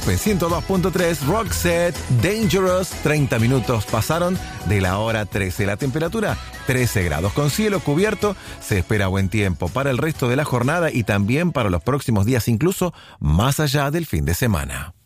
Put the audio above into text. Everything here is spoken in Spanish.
Aspen 102.3, Roxette, Dangerous. 30 minutos pasaron de la hora 13. La temperatura 13 grados. Con cielo cubierto, se espera buen tiempo para el resto de la jornada y también para los próximos días, incluso más allá del fin de semana.